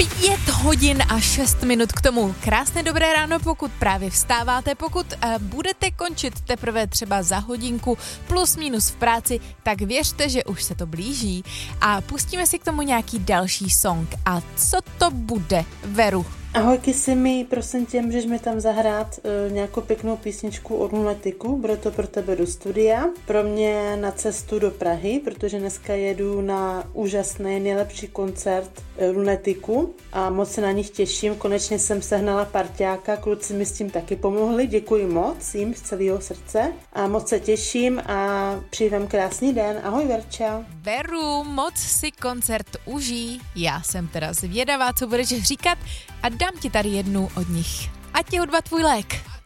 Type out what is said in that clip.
5:06 k tomu. Krásné dobré ráno, pokud právě vstáváte, pokud budete končit teprve třeba za hodinku plus minus v práci, tak věřte, že už se to blíží a pustíme si k tomu nějaký další song. A co to bude, Veru? Ahoj Kissy, prosím tě, můžeš mi tam zahrát nějakou pěknou písničku od Lunatiku, bude to pro tebe do studia, pro mě na cestu do Prahy, protože dneska jedu na úžasný, nejlepší koncert Lunatiku a moc se na nich těším, konečně jsem sehnala parťáka, kluci mi s tím taky pomohli, děkuji moc jim z celého srdce a moc se těším a přeji vám krásný den, ahoj Verča. Veru, moc si koncert užij, já jsem teda zvědavá, co budeš říkat a dám ti tady jednu od nich. Ať je hudba tvůj lék.